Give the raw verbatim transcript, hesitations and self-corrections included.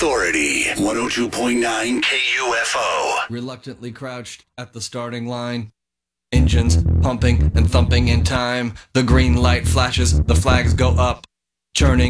Authority, one oh two point nine K U F O. Reluctantly crouched at the starting line. Engines pumping and thumping in time. The green light flashes, the flags go up. Churning